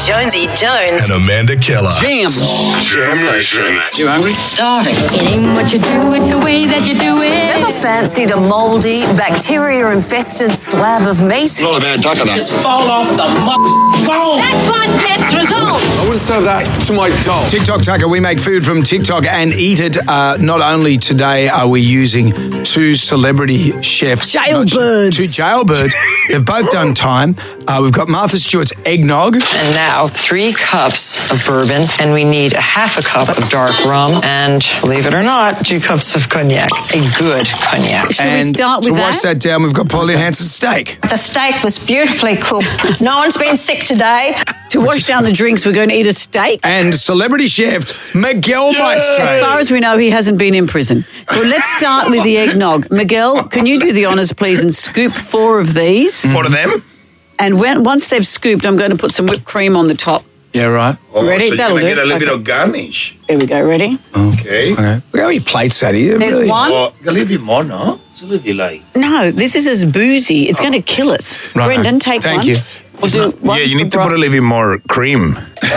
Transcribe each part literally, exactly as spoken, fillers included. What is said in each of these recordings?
Jonesy Jones. And Amanda Keller. Jam. Jam Nation. You hungry? Starving. It ain't what you do, it's the way that you do it. Ever fancied a mouldy, bacteria-infested slab of meat? Not a bad duck enough. Just fall off the m- phone. That's what gets results. I wouldn't serve that to my dog. TikTok Tucker, we make food from TikTok and eat it. Uh, not only today are we using two celebrity chefs. Jailbirds. Two jailbirds. They've both done time. Uh, we've got Martha Stewart's eggnog. And now three cups of bourbon, and we need a half a cup of dark rum, and believe it or not, two cups of cognac, a good cognac. Should and we start to with wash that? that down, we've got Pauline Hanson's steak. The steak was beautifully cooked. No one's been sick today. To wash down the drinks, we're going to eat a steak. And celebrity chef Miguel Maestro. As far as we know, he hasn't been in prison. So let's start with the eggnog. Miguel, can you do the honours, please, and scoop four of these? Four of them? And when, once they've scooped, I'm going to put some whipped cream on the top. Yeah, right. Oh, Ready? So That'll you're going to do. get a little Okay. bit of garnish. There we go. Ready? Okay. Okay. Look how he plates that here. There's really. one. Oh, a little bit more, no? It's a little bit like... No, this is as boozy. It's going to kill us. Right. Brendan, take Thank one. you. We'll do one Yeah, you need for to put a Brian. little bit more cream.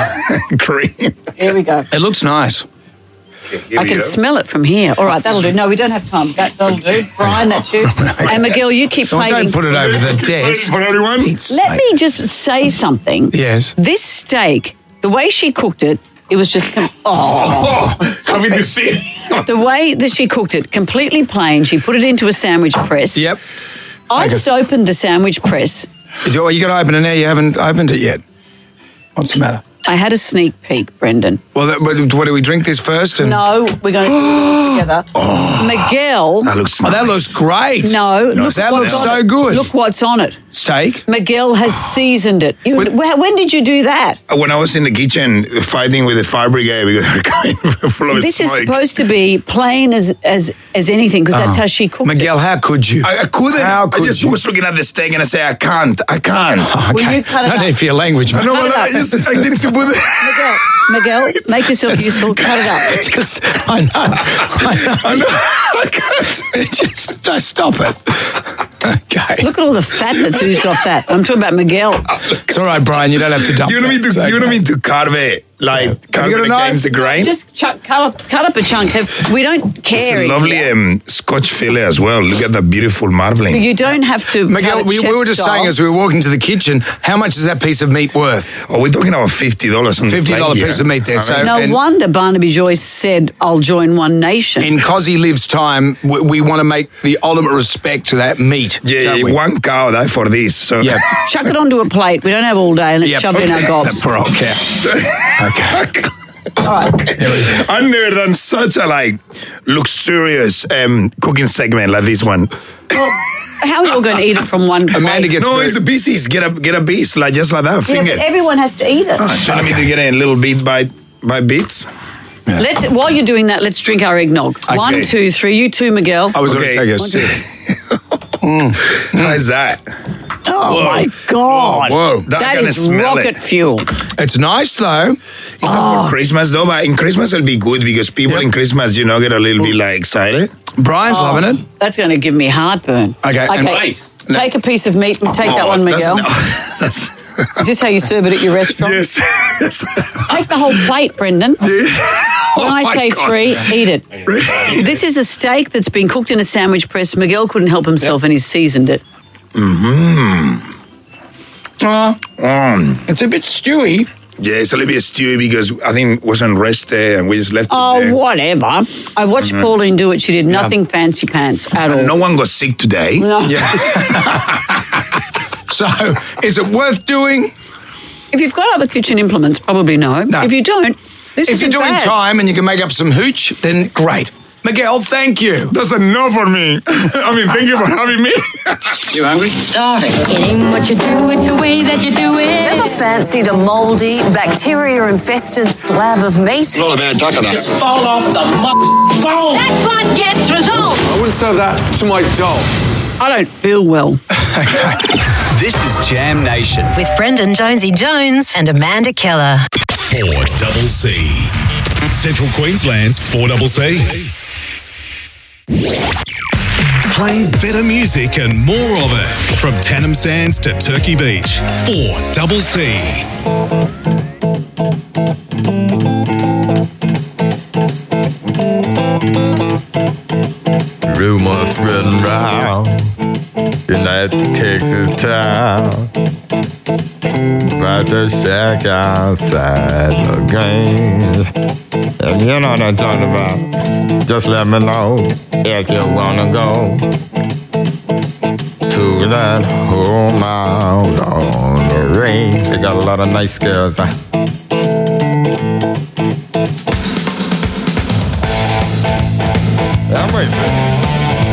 cream. Here we go. It looks nice. Okay, here I we can go. smell it from here. All right, that'll do. No, we don't have time. That, that'll do. Brian, that's you. And Miguel, you keep Don't, plating. don't put it over the desk. For everyone? It's Let me just say something. Yes. This steak, the way she cooked it, it was just... Com- oh. Oh, coming to see. The way that she cooked it, completely plain. She put it into a sandwich press. Yep. I Okay. just opened the sandwich press. You, you got to open it now. You haven't opened it yet. What's the matter? I had a sneak peek, Brendan. Well, that, what, what do we drink this first? And No, we're going to do it all together. Miguel... That looks Oh, nice. that looks great. No, look that what's looks on so it. good. Look what's on it. Steak. Miguel has seasoned it. You, With- wh- when did you do that? When I was in the kitchen fighting with the fire brigade because they were coming full of This is smoke. supposed to be plain as as, as anything because that's how she cooked Miguel, it. how could you? I, I couldn't. How I could just you? was looking at the steak and I say, I can't. I can't. Oh, Will okay. you cut it no up? need for your language, I mate. know, Cut but it I, up. just, I didn't put it. Miguel, Miguel, make yourself useful. Cut it up. Just, I know. I know. I know. I can't. just, just stop it. Okay. Look at all the fat that's oozed off that. I'm talking about Miguel. It's all right, Brian. You don't have to dump You don't it. mean to. It's You don't okay. mean to carve it like carve you got it a knife? against the grain. Just chuck, cut, up, cut up a chunk. We don't It's care. a lovely here. um, Scotch fillet as well. Look at that beautiful marbling. You don't have to. Miguel, cut it we, we chef were just style. saying as we were walking to the kitchen, how much is that piece of meat worth? Oh, we're talking about fifty dollars on the fifty dollars plate piece here. of meat there. I So mean, No and wonder Barnaby Joyce said, "I'll join One Nation." in Cozzy Lives time, we, we want to make the ultimate respect to that meat. yeah, don't yeah, we? one cow that for this. So Yeah. Chuck it onto a plate. We don't have all day, and let's Yeah, shove it in our That gobs. poor old cow. Okay. All right. I've never done such a like luxurious um, cooking segment like this one. Well, how are you all going to eat it from one plate? Amanda gets No, very- it's the pieces. Get a get a piece like just like that. Yeah, Finger. but everyone has to eat it. Ah, so you need to get a little bit by by bits. Let's. While you're doing that, let's drink our eggnog. One, two, three. You two, Miguel. I was Okay. going to take a sip. How's that? Oh my God! Whoa. That, That I can is smell rocket it. fuel. It's nice, though. It's not for Christmas though, but in Christmas it'll be good because people Yep. in Christmas, you know, get a little bit like excited. Brian's loving it. That's going to give me heartburn. Okay, and Okay. wait. Take a piece of meat and take that one, that's- Miguel. that's- Is this how you serve it at your restaurant? yes. yes. Take the whole plate, Brendan. When Oh I my say God. three, eat it. This is a steak that's been cooked in a sandwich press. Miguel couldn't help himself and he's seasoned it. Uh, Um, it's a bit stewy. yeah, it's a little bit stewy because I think it wasn't rested and we just left Oh, it there. whatever. I watched Pauline do it. She did nothing fancy pants at all. And no one got sick today. No. So, is it worth doing? If you've got other kitchen implements, probably no. No. If you don't, this If isn't you're doing bad. time and you can make up some hooch, then great. Miguel, thank you. That's enough for me. I mean, thank you for having me. You hungry? Starving. It ain't what you do, it's the way that you do it. Ever fancied a mouldy, bacteria-infested slab of meat? Not a bad duck enough. Just fall off the m- phone. That's what gets results. I wouldn't serve that to my dog. I don't feel well. This is Jam Nation. With Brendan Jonesy Jones and Amanda Keller. four double C. Central Queensland's four double C. Playing better music and more of it. From Tannum Sands to Turkey Beach. four double C. rumors spreading round in that Texas town. About the shack outside the games. And you know what I'm talking about. Just let me know if you wanna go to that home out on the range. They got a lot of nice girls. Huh? I'm waiting.